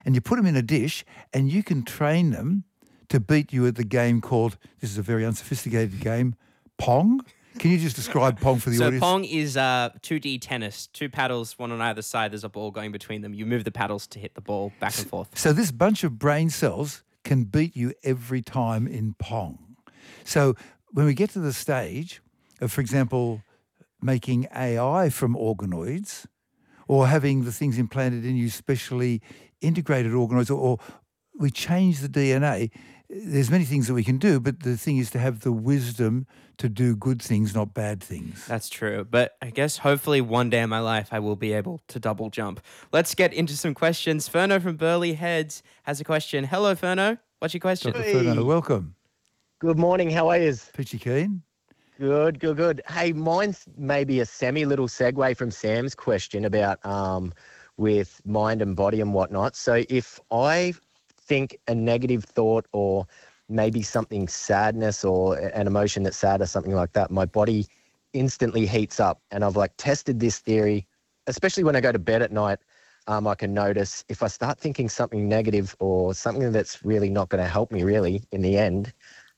and you put them in a dish, and you can train them to beat you at the game called, this is a very unsophisticated game, Pong. Can you just describe Pong for the audience? So Pong is 2D tennis, 2 paddles, one on either side. There's a ball going between them. You move the paddles to hit the ball back and forth. So this bunch of brain cells can beat you every time in Pong. So when we get to the stage of, for example, making AI from organoids, or having the things implanted in you, specially integrated organoids, or we change the DNA, there's many things that we can do, but the thing is to have the wisdom to do good things, not bad things. That's true. But I guess hopefully one day in my life I will be able to double jump. Let's get into some questions. Ferno from Burleigh Heads has a question. Hello, Ferno. What's your question? Dr. Ferno, welcome. Good morning. How are you? Peachy keen. Good. Hey, mine's maybe a semi-little segue from Sam's question about with mind and body and whatnot. So if I think a negative thought or maybe something sadness or an emotion that's sad or something like that, my body instantly heats up. And I've tested this theory, especially when I go to bed at night. I can notice if I start thinking something negative or something that's really not going to help me really in the end,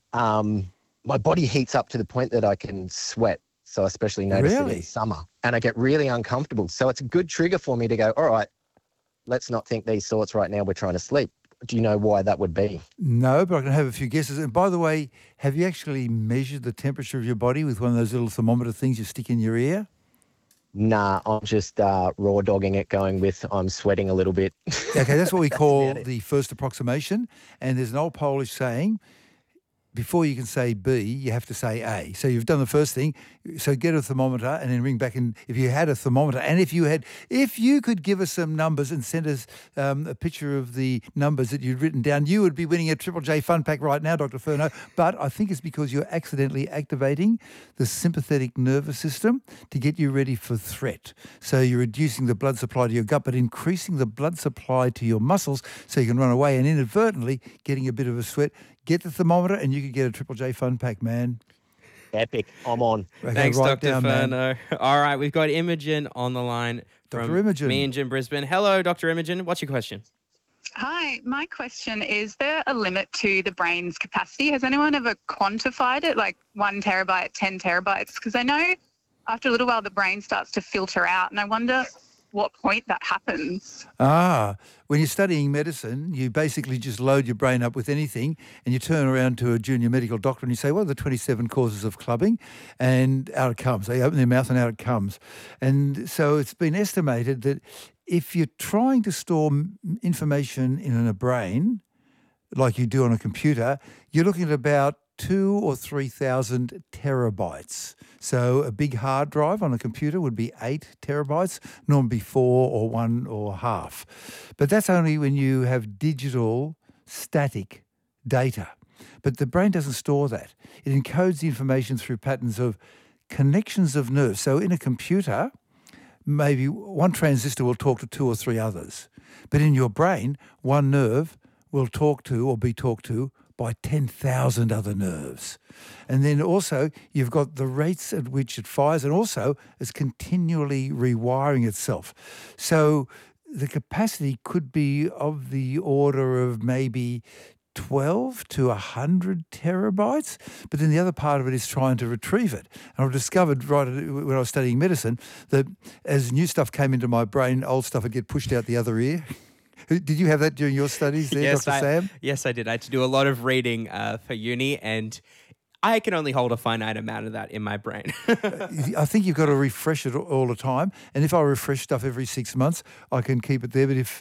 my body heats up to the point that I can sweat. So I especially notice it in summer and I get really uncomfortable. So it's a good trigger for me to go, all right, let's not think these thoughts right now. We're trying to sleep. Do you know why that would be? No, but I can have a few guesses. And by the way, have you actually measured the temperature of your body with one of those little thermometer things you stick in your ear? Nah, I'm just raw dogging it, going with I'm sweating a little bit. Okay, that's what we call the first approximation. And there's an old Polish saying, before you can say B, you have to say A. So you've done the first thing. So get a thermometer and then ring back. And if you had a thermometer, and if you could give us some numbers and send us a picture of the numbers that you'd written down, you would be winning a Triple J Fun Pack right now, Dr. Ferno. But I think it's because you're accidentally activating the sympathetic nervous system to get you ready for threat. So you're reducing the blood supply to your gut, but increasing the blood supply to your muscles so you can run away, and inadvertently getting a bit of a sweat. Get the thermometer and you can get a Triple J Fun Pack, man. Epic. I'm on. Okay, Thanks, write Dr. down, Ferno. man. All right, we've got Imogen on the line from Dr. Imogen. me and Jim Brisbane. Hello, Dr. Imogen. What's your question? Hi, my question is there a limit to the brain's capacity? Has anyone ever quantified it, like 1 terabyte, 10 terabytes? Because I know after a little while the brain starts to filter out, and I wonder what point that happens. When you're studying medicine, you basically just load your brain up with anything and you turn around to a junior medical doctor and you say, what are the 27 causes of clubbing? And out it comes. They open their mouth and out it comes. And so it's been estimated that if you're trying to store information in a brain, like you do on a computer, you're looking at about 2,000 or 3,000 terabytes. So a big hard drive on a computer would be 8 terabytes, normally 4 or 1 or half. But that's only when you have digital static data. But the brain doesn't store that. It encodes the information through patterns of connections of nerves. So in a computer, maybe one transistor will talk to 2 or 3 others. But in your brain, one nerve will talk to or be talked to by 10,000 other nerves. And then also you've got the rates at which it fires, and also it's continually rewiring itself. So the capacity could be of the order of maybe 12 to 100 terabytes, but then the other part of it is trying to retrieve it. And I've discovered right when I was studying medicine that as new stuff came into my brain, old stuff would get pushed out the other ear. Did you have that during your studies there, Yes, Dr. Sam? Yes, I did. I had to do a lot of reading for uni, and I can only hold a finite amount of that in my brain. I think you've got to refresh it all the time. And if I refresh stuff every 6 months, I can keep it there. But if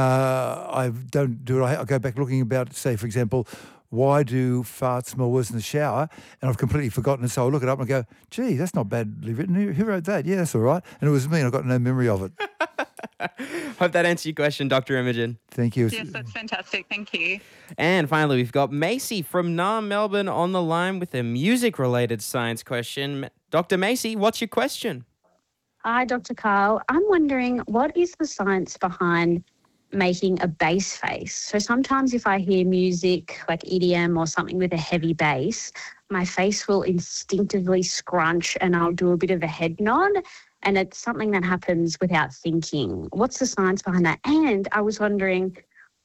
I don't do it, I go back looking about, say, for example, why do farts smell worse in the shower? And I've completely forgotten it. So I look it up and I go, gee, that's not badly written. Who wrote that? Yeah, that's all right. And it was me, and I've got no memory of it. Hope that answers your question, Dr. Imogen. Thank you. Yes, that's fantastic. Thank you. And finally, we've got Macy from Naarm, Melbourne on the line with a music-related science question. Dr. Macy, what's your question? Hi, Dr. Carl. I'm wondering, what is the science behind making a bass face? So sometimes if I hear music like EDM or something with a heavy bass, my face will instinctively scrunch and I'll do a bit of a head nod. And it's something that happens without thinking. What's the science behind that? And I was wondering,